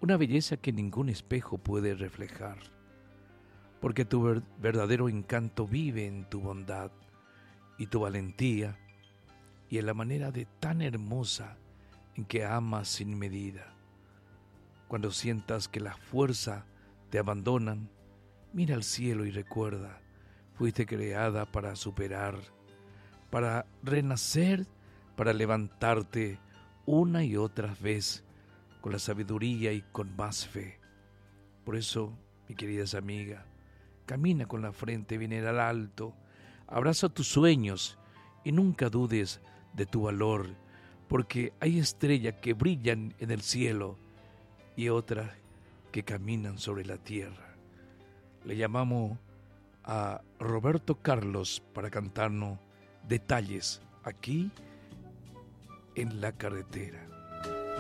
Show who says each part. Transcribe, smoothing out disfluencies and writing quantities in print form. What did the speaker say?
Speaker 1: una belleza que ningún espejo puede reflejar, porque tu verdadero encanto vive en tu bondad y tu valentía y en la manera de tan hermosa en que amas sin medida. Cuando sientas que la fuerza te abandonan, mira al cielo y recuerda, fuiste creada para superar, para renacer, para levantarte una y otra vez con la sabiduría y con más fe. Por eso, mi querida amiga, camina con la frente bien al alto, abraza tus sueños y nunca dudes de tu valor, porque hay estrellas que brillan en el cielo y otras que caminan sobre la tierra. Le llamamos a Roberto Carlos para cantarnos Detalles aquí en la carretera.